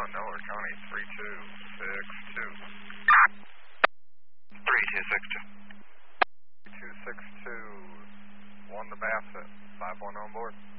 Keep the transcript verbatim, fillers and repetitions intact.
one, Delaware County, three two six two. three two six two. three two six two, one to Bassett, five one on board.